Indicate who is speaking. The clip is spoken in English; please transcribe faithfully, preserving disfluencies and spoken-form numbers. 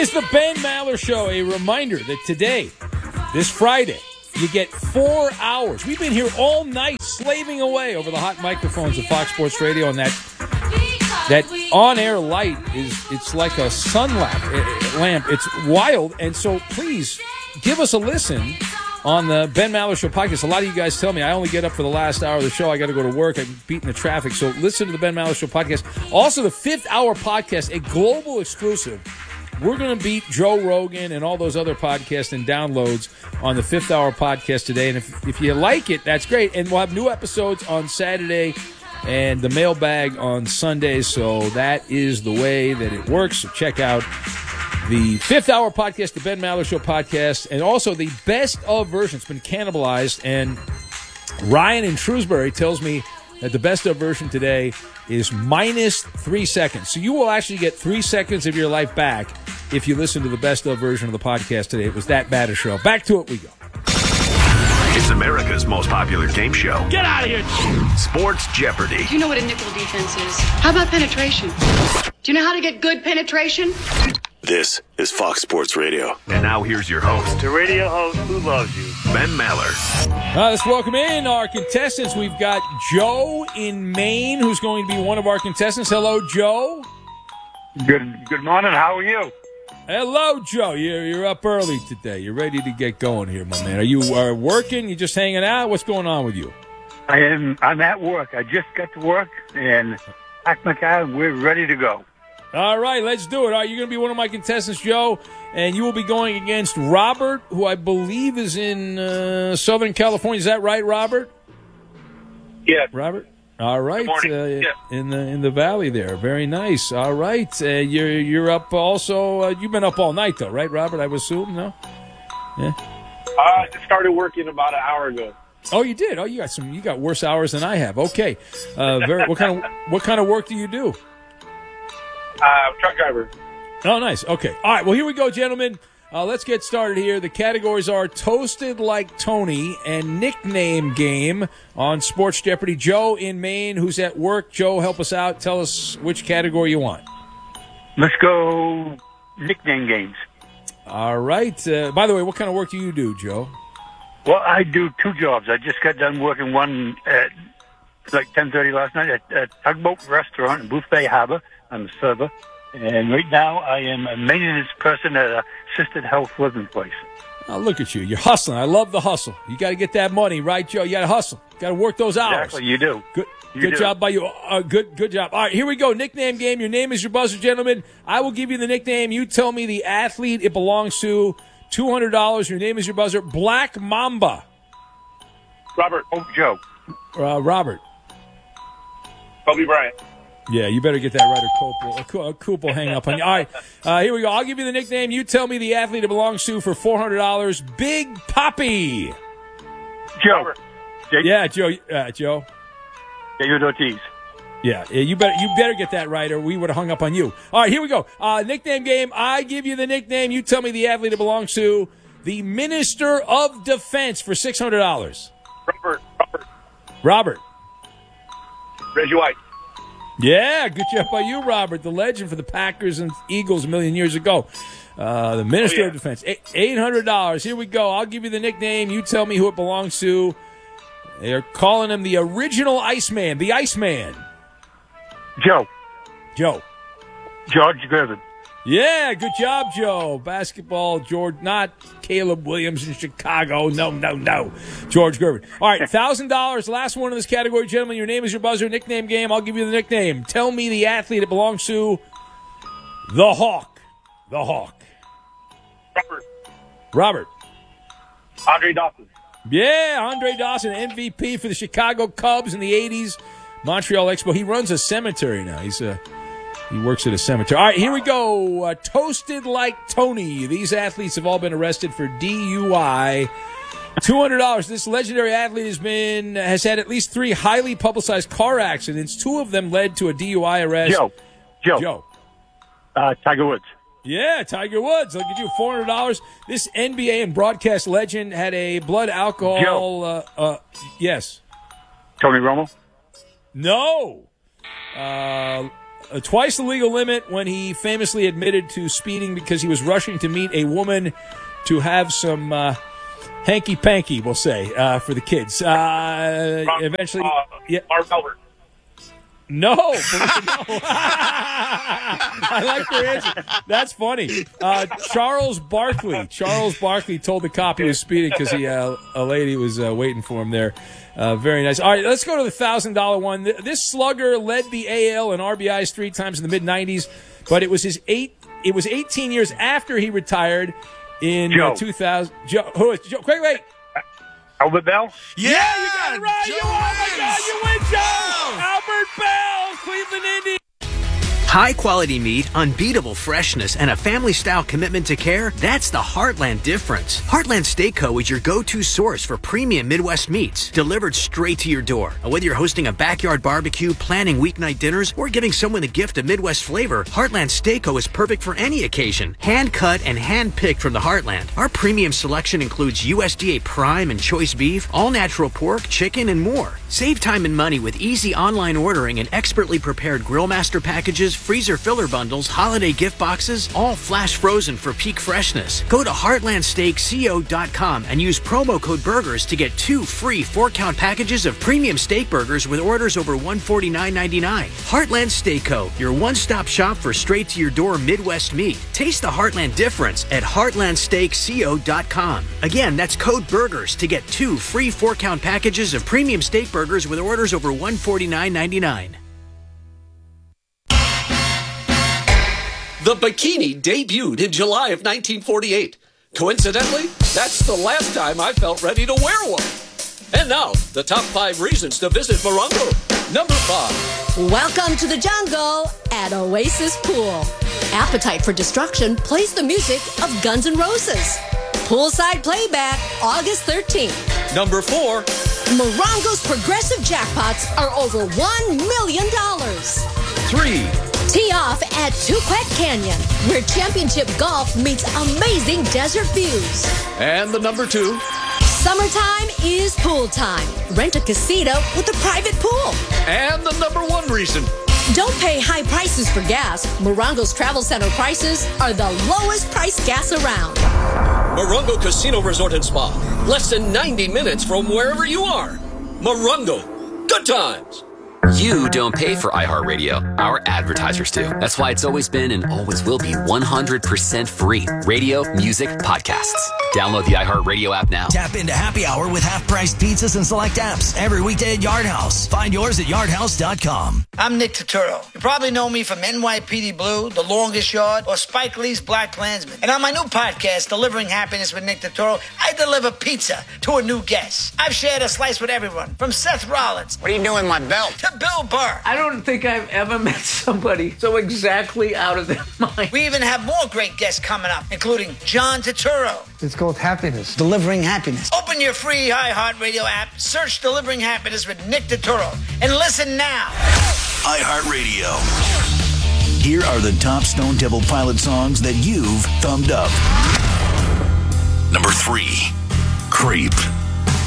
Speaker 1: is the Ben Maller Show. A reminder that today, this Friday, you get four hours. We've been here all night slaving away over the hot microphones of Fox Sports Radio, and that that on-air light is, it's like a sun lamp. lamp. It's wild, and so please give us a listen on the Ben Maller Show podcast. A lot of you guys tell me I only get up for the last hour of the show. I got to go to work. I'm beating the traffic. So listen to the Ben Maller Show podcast. Also, the fifth hour podcast, a global exclusive. We're going to beat Joe Rogan and all those other podcasts and downloads on the fifth hour podcast today. And if, if you like it, that's great. And we'll have new episodes on Saturday and the mailbag on Sundays. So that is the way that it works. So check out the fifth hour podcast, the Ben Maller Show podcast, and also the best of version. It's been cannibalized. And Ryan in Shrewsbury tells me that the best of version today is minus three seconds. So you will actually get three seconds of your life back if you listen to the best of version of the podcast today. It was that bad a show. Back to it we go.
Speaker 2: It's America's most popular game show.
Speaker 3: Get out of here!
Speaker 2: Sports Jeopardy.
Speaker 4: Do you know what a nickel defense is? How about penetration? Do you know how to get good penetration?
Speaker 2: This is Fox Sports Radio. And now here's your host.
Speaker 3: The radio host who loves you.
Speaker 2: Ben Maller.
Speaker 1: Uh, let's welcome in our contestants. We've got Joe in Maine, who's going to be one of our contestants. Hello, Joe.
Speaker 5: Good good morning. How are you?
Speaker 1: Hello, Joe. You're, you're up early today. You're ready to get going here, my man. Are you uh, working? You just hanging out? What's going on with you?
Speaker 5: I am. I'm at work. I just got to work and packed my car, and we're ready to go.
Speaker 1: All right, let's do it. All right, you're going to be one of my contestants, Joe, and you will be going against Robert, who I believe is in uh, Southern California. Is that right, Robert?
Speaker 6: Yes.
Speaker 1: Robert? All right.
Speaker 6: Good morning.
Speaker 1: Uh,
Speaker 6: Yes.
Speaker 1: In the in the valley there. Very nice. All right. Uh, you're you're up also. Uh, you've been up all night, though, right, Robert? I would assume, no? Yeah.
Speaker 6: I just started working about an hour ago.
Speaker 1: Oh, you did. Oh, you got some. You got worse hours than I have. Okay. Uh, very. What kind of what kind of work do you do?
Speaker 6: Uh, truck driver.
Speaker 1: Oh, nice. Okay. All right. Well, here we go, gentlemen. Uh, let's get started here. The categories are Toasted Like Tony and Nickname Game on Sports Jeopardy. Joe in Maine, who's at work. Joe, help us out. Tell us which category you want.
Speaker 5: Let's go nickname games.
Speaker 1: All right. Uh, by the way, what kind of work do you do, Joe?
Speaker 5: Well, I do two jobs. I just got done working one at like ten thirty last night at a Tugboat Restaurant in Booth Bay Harbor. I'm a server. And right now I am a maintenance person at a assisted health living place.
Speaker 1: Oh, look at you. You're hustling. I love the hustle. You got to get that money, right, Joe? You got to hustle. You got to work those hours.
Speaker 5: Exactly, you do.
Speaker 1: Good,
Speaker 5: you
Speaker 1: good
Speaker 5: do.
Speaker 1: job by you. Uh, good, good job. All right, here we go. Nickname game. Your name is your buzzer, gentlemen. I will give you the nickname. You tell me the athlete it belongs to. two hundred dollars. Your name is your buzzer. Black Mamba.
Speaker 6: Robert.
Speaker 5: Oh, Joe.
Speaker 1: Uh, Robert.
Speaker 6: Kobe Bryant.
Speaker 1: Yeah, you better get that right, or Coop will, or Coop will hang up on you. All right, uh, here we go. I'll give you the nickname. You tell me the athlete it belongs to for four hundred dollars. Big Poppy.
Speaker 5: Joe.
Speaker 6: Robert.
Speaker 1: Yeah, Joe. Uh, Joe.
Speaker 5: David Ortiz.
Speaker 1: Yeah, yeah, you better you better get that right, or we would have hung up on you. All right, here we go. Uh, nickname game. I give you the nickname. You tell me the athlete it belongs to. The Minister of Defense for six hundred dollars.
Speaker 6: Robert. Robert.
Speaker 1: Robert.
Speaker 6: Reggie White.
Speaker 1: Yeah, good job by you, Robert. The legend for the Packers and Eagles a million years ago. Uh, the Minister
Speaker 6: Oh, yeah.
Speaker 1: of Defense. eight hundred dollars. Here we go. I'll give you the nickname. You tell me who it belongs to. They're calling him the original Iceman. The Iceman.
Speaker 5: Joe.
Speaker 1: Joe.
Speaker 5: George Gervin.
Speaker 1: Yeah, good job, Joe. Basketball, George, not Caleb Williams in Chicago. No, no, no. George Gervin. All right, one thousand dollars. Last one in this category, gentlemen. Your name is your buzzer. Nickname game. I'll give you the nickname. Tell me the athlete it belongs to. The Hawk. The Hawk.
Speaker 6: Robert.
Speaker 1: Robert.
Speaker 6: Andre Dawson.
Speaker 1: Yeah, Andre Dawson, M V P for the Chicago Cubs in the eighties. Montreal Expo. He runs a cemetery now. He's a... He works at a cemetery. All right, here we go. Uh, Toasted Like Tony. These athletes have all been arrested for D U I. two hundred dollars. This legendary athlete has been has had at least three highly publicized car accidents. Two of them led to a D U I arrest.
Speaker 5: Joe. Joe.
Speaker 1: Joe.
Speaker 5: Uh, Tiger Woods.
Speaker 1: Yeah, Tiger Woods. Look at you, four hundred dollars. This N B A and broadcast legend had a blood alcohol.
Speaker 5: Joe.
Speaker 1: Uh, uh, yes.
Speaker 5: Tony Romo.
Speaker 1: No. Uh, uh, twice the legal limit when he famously admitted to speeding because he was rushing to meet a woman to have some uh, hanky-panky, we'll say, uh, for the kids. Uh,
Speaker 6: From,
Speaker 1: eventually,
Speaker 6: uh,
Speaker 1: yeah.
Speaker 6: Marv Albert.
Speaker 1: No. no. I like your answer. That's funny. Uh, Charles Barkley. Charles Barkley told the cop he was speeding because he uh, a lady was uh, waiting for him there. Uh, very nice. All right, let's go to the one thousand dollars one. This slugger led the A L in R B Is three times in the mid nineties, but it was his eight. It was eighteen years after he retired in uh, two thousand. Joe, who is Joe? Wait, wait.
Speaker 5: Albert Bell?
Speaker 1: Yeah, yeah, you got it right. You, oh, my God, you win, Joe. Albert Bell, Cleveland Indians.
Speaker 7: High-quality meat, unbeatable freshness, and a family-style commitment to care, that's the Heartland difference. Heartland Steak Co. is your go-to source for premium Midwest meats, delivered straight to your door. And whether you're hosting a backyard barbecue, planning weeknight dinners, or giving someone a gift of Midwest flavor, Heartland Steak Co. is perfect for any occasion. Hand-cut and hand-picked from the Heartland. Our premium selection includes U S D A prime and choice beef, all-natural pork, chicken, and more. Save time and money with easy online ordering and expertly prepared Grill Master packages, freezer filler bundles, holiday gift boxes, all flash frozen for peak freshness. Go to heartland steak co dot com and use promo code BURGERS to get two free four-count packages of premium steak burgers with orders over one hundred forty-nine ninety-nine. Heartland Steak Co., your one-stop shop for straight-to-your-door Midwest meat. Taste the Heartland difference at heartland steak co dot com. Again, that's code BURGERS to get two free four-count packages of premium steak burgers with orders over one hundred forty-nine ninety-nine.
Speaker 8: The bikini debuted in July of nineteen forty-eight. Coincidentally, that's the last time I felt ready to wear one. And now, the top five reasons to visit Morongo. Number five.
Speaker 9: Welcome to the jungle at Oasis Pool. Appetite for Destruction plays the music of Guns N' Roses. Poolside playback, August thirteenth.
Speaker 8: Number four.
Speaker 9: Morongo's progressive jackpots are over one million dollars.
Speaker 8: Three.
Speaker 9: Tee off at Tuquet Canyon, where championship golf meets amazing desert views.
Speaker 8: And the number two.
Speaker 9: Summertime is pool time. Rent a casino with a private pool.
Speaker 8: And the number one reason.
Speaker 9: Don't pay high prices for gas. Morongo's Travel Center prices are the lowest price gas around.
Speaker 8: Morongo Casino Resort and Spa. Less than ninety minutes from wherever you are. Morongo. Good times.
Speaker 10: You don't pay for iHeartRadio. Our advertisers do. That's why it's always been and always will be one hundred percent free. Radio, music, podcasts. Download the iHeartRadio app now.
Speaker 11: Tap into Happy Hour with half-priced pizzas and select apps every weekday at Yard House. Find yours at yard house dot com.
Speaker 12: I'm Nick Turturro. You probably know me from N Y P D Blue, The Longest Yard, or Spike Lee's Black Klansman. And on my new podcast, Delivering Happiness with Nick Turturro, I deliver pizza to a new guest. I've shared a slice with everyone, from Seth Rollins. What are you doing with my belt? To Bill Burr.
Speaker 13: I don't think I've ever met somebody so exactly out of their mind.
Speaker 12: We even have more great guests coming up, including John Turturro.
Speaker 14: It's called Happiness.
Speaker 12: Delivering Happiness. Open your free iHeartRadio app, search Delivering Happiness with Nick Turturro, and listen now.
Speaker 15: iHeartRadio. Here are the top Stone Temple Pilot songs that you've thumbed up. Number three, Creep.